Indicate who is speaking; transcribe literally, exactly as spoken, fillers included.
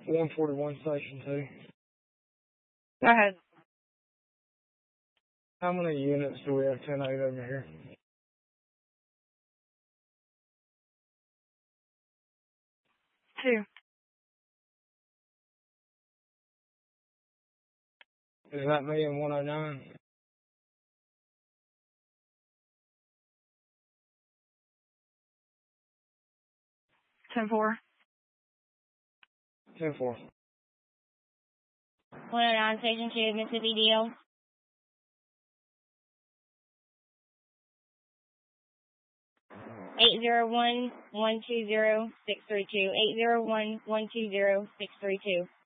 Speaker 1: one forty-one, Station two.
Speaker 2: Go ahead.
Speaker 1: How many units do we have ten eight over here?
Speaker 2: Two.
Speaker 1: Is that me in one oh nine?
Speaker 2: Ten four.
Speaker 1: ten four.
Speaker 3: one oh nine, Station two, Mississippi D L. eight zero one, one two zero, six three two. eight zero one, one two zero, six three two.